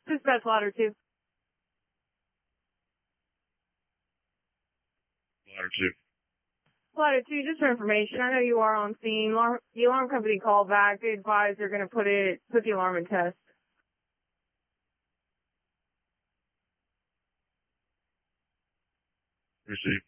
Dispatch ladder 2. Ladder 2. Ladder 2, just for information, I know you are on scene. The alarm company called back. They advised they're going to put the alarm in test. Receive.